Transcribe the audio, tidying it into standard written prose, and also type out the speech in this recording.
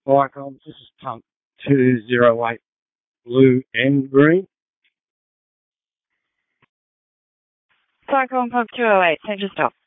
Viacom, this is Pump 208 Blue and Green. Cyclone Pump 208, change of stop.